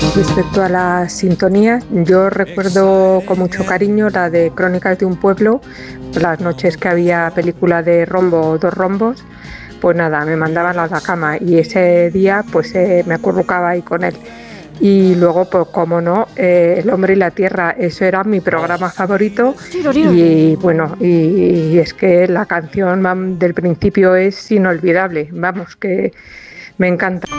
Respecto a las sintonías, yo recuerdo con mucho cariño la de Crónicas de un pueblo, las noches que había película de Rombo o Dos Rombos, pues nada, me mandaban a la cama y ese día pues me acurrucaba ahí con él. Y luego, pues como no, El hombre y la tierra, eso era mi programa favorito y bueno, y es que la canción del principio es inolvidable, vamos, que me encanta.